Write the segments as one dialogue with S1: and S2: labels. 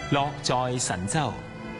S1: 樂在神州。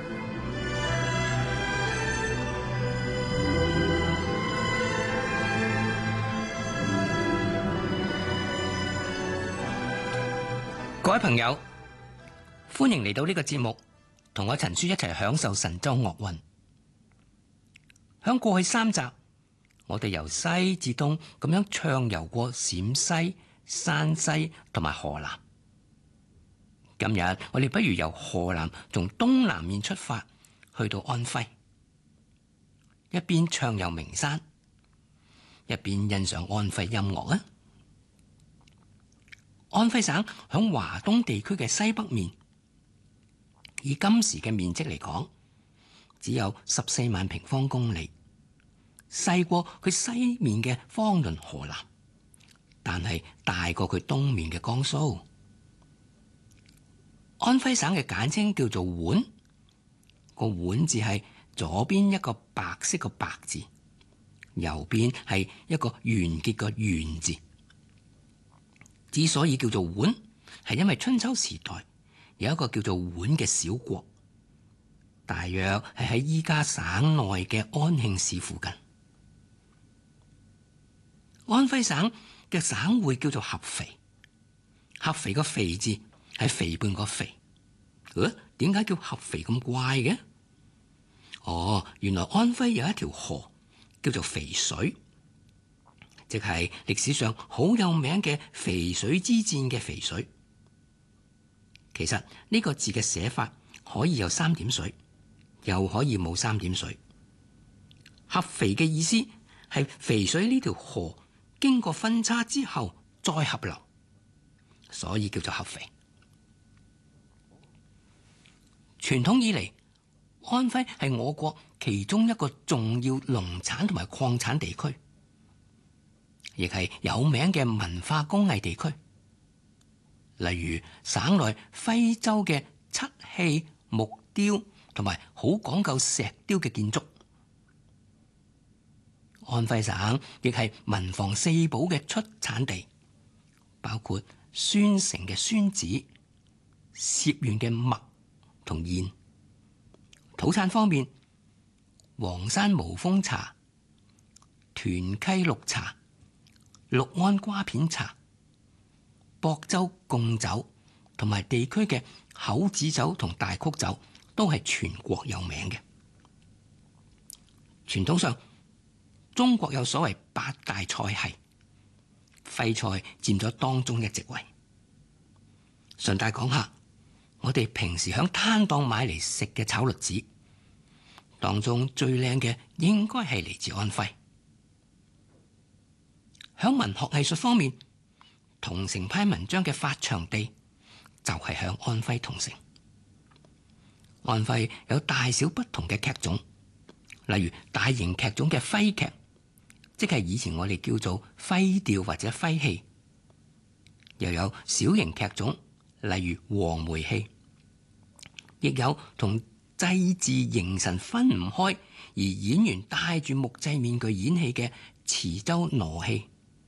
S2: 各位朋友，歡迎嚟到呢個節目，同我陳書一齊享受神州樂韻。響過去3集，我哋由西至東咁樣暢遊過陝西、山西同埋河南。今日我哋不如由河南從東南面出發，去到安徽，一邊暢遊名山，一邊欣賞安徽音樂啊！安徽省響華東地區嘅西北面，以今時嘅面積嚟講，只有14萬平方公里，細過佢西面嘅方倫河南，但係大過佢東面嘅江蘇。安徽省嘅簡稱叫做皖，個皖字係左邊一個白色個白字，右邊係一個完結個完字。之所以叫做皖，係因為春秋時代有一個叫做皖嘅小國，大約係喺依家省內嘅安慶市附近。安徽省嘅省會叫做合肥，合肥個肥字係肥胖個肥。點解叫合肥咁怪嘅？原來安徽有一條河叫做淝水，即係歷史上好有名嘅淝水之戰嘅淝水。其實呢個字嘅寫法可以有3點水，又可以冇3點水。合肥嘅意思係淝水呢條河經過分叉之後再合流，所以叫做合肥。傳統以嚟，安徽係我國其中一個重要農產同埋礦產地區，亦係有名嘅文化工藝地區。例如省內徽州嘅漆器、木雕同埋好講究石雕嘅建築。安徽省亦係文房4寶嘅出產地，包括宣城嘅宣紙、歙縣嘅墨同硯。土產方面，黃山無風茶、屯溪綠茶、六安瓜片茶、亳州貢酒同埋地區嘅口子酒同大曲酒都係全國有名嘅。傳統上，中國有所謂8大菜系，徽菜佔咗當中一席位。順帶講下，我哋平時響攤檔買嚟食嘅炒栗子，當中最靚嘅應該係嚟自安徽。響文學藝術方面，桐城派文章嘅發祥地就係響安徽桐城。安徽有大小不同嘅劇種，例如大型劇種嘅徽劇，即係以前我哋叫做徽調或者徽戲，又有小型劇種，例如黃梅戲，亦有同祭祀迎神分唔開，而演員戴住木製面具演戲嘅池州儺戲。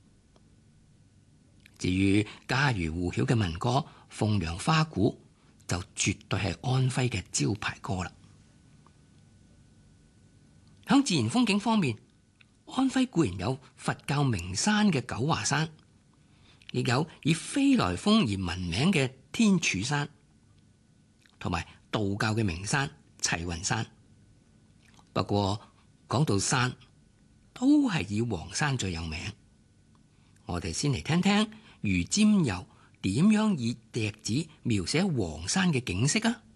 S2: 至於家喻戶曉嘅民歌《鳳陽花鼓》，就絕對係安徽嘅招牌歌啦。響自然風景方面，安徽固然有佛教名山嘅九華山，亦有以飛來峰而聞名嘅天柱山，同埋道教嘅名山齊雲山。不過講到山，都係以黃山最有名。我哋先嚟聽聽余占友點樣以笛子描寫黃山嘅景色啊！